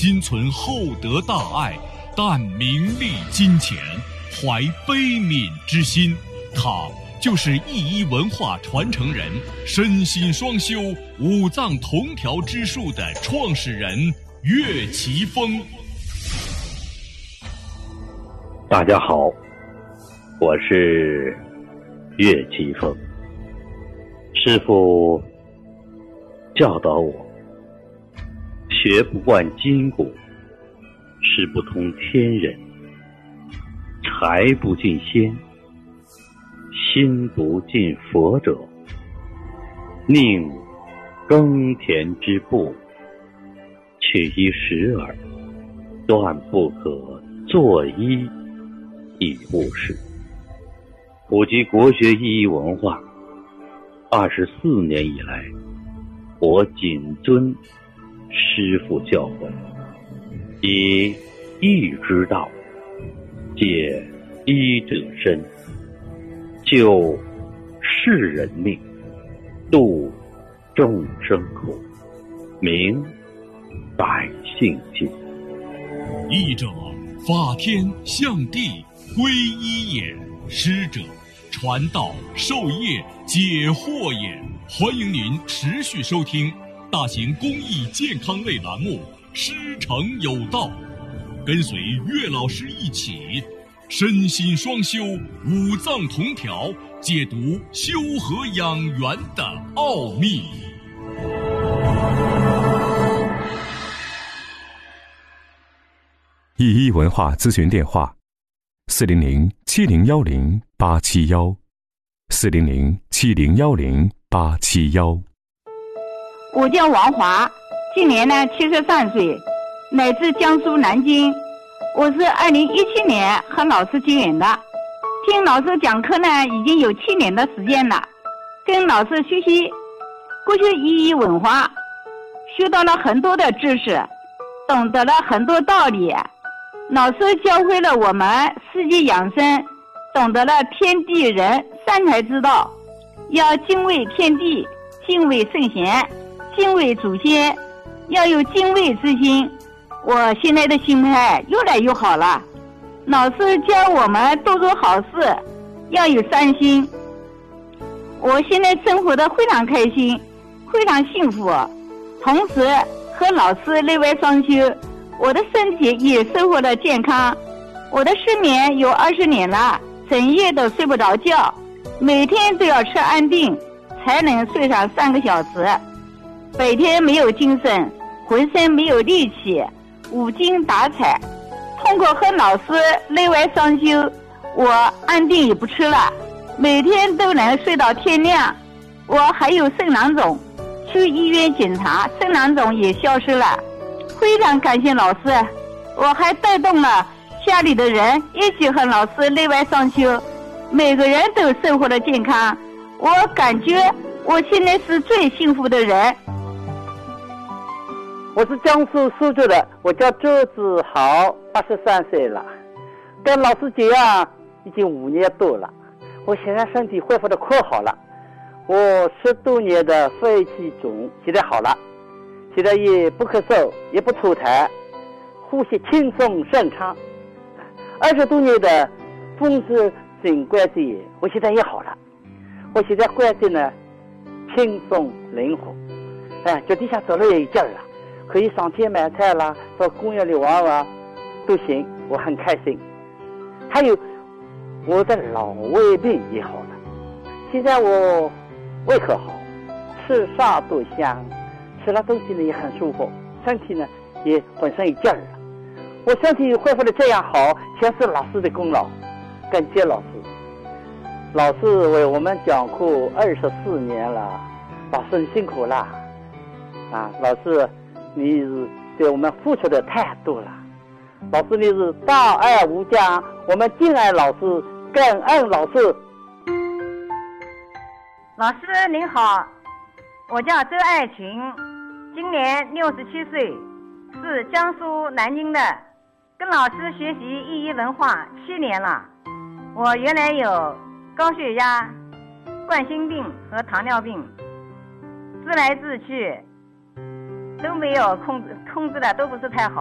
心存厚德大爱，但名利金钱，怀悲悯之心。他就是义一文化传承人，身心双修五脏同调之术的创始人岳奇峰。 大家好，我是岳奇峰。师父教导我，学不惯筋骨，识不通天人，财不进仙，心不进佛者，宁耕田之步，取一时耳，断不可作揖以务事。普及国学意义文化24年以来，我谨遵师父教诲，以义之道解医者身，救世人命，度众生苦，明百姓心。 义者，法天象地，归一也；师者，传道授业解惑也。欢迎您持续收听大型公益健康类栏目《师承有道》，跟随岳老师一起身心双修，五脏同调，解读修和养元的奥秘。 义一文化咨询电话：400-7010-871，400-7010-871。 我叫王华，今年呢73岁，乃自江苏南京。我是2017年和老师结缘的，听老师讲课呢已经有7年的时间了，跟老师学习国学意义文化，学到了很多的知识，懂得了很多道理。老师教会了我们四季养生，懂得了天地人三才之道，要敬畏天地，敬畏圣贤，敬畏祖先，要有敬畏之心。我现在的心态越来越好了。老师教我们多做好事，要有善心。我现在生活的非常开心，非常幸福，同时和老师内外双修，我的身体也收获了健康。我的失眠有20年了，整夜都睡不着觉，每天都要吃安定才能睡上3个小时。白天没有精神，浑身没有力气，无精打采。通过和老师内外双修，我安定也不吃了，每天都能睡到天亮。我还有肾囊肿，去医院检查，肾囊肿也消失了。非常感谢老师，我还带动了家里的人一起和老师内外双修，每个人都收获了健康。我感觉我现在是最幸福的人。 我是江苏苏州的，我叫周子豪，83岁了，跟老师结缘已经5年多了。我现在身体恢复的可好了，我10多年的肺气肿现在好了，现在也不咳嗽，也不吐痰，呼吸轻松顺畅。20多年的风湿性关节炎，我现在也好了。我现在关节呢轻松灵活，脚底下走路也有劲儿了，可以上街买菜啦，到公园里玩玩都行，我很开心。还有我的老胃病也好了，现在我胃口好，吃啥都香，吃了东西呢也很舒服，身体呢也浑身有劲儿了。我身体恢复的这样好，全是老师的功劳，感谢老师。老师为我们讲课24年了，老师你辛苦了老师你是对我们付出的太多了，老师你是大爱无疆，我们敬爱老师，感恩老师。 老师您好，我叫周爱群，今年67岁，是江苏南京的，跟老师学习意义文化7年了。我原来有高血压、冠心病和糖尿病，治来治去都没有控制的都不是太好。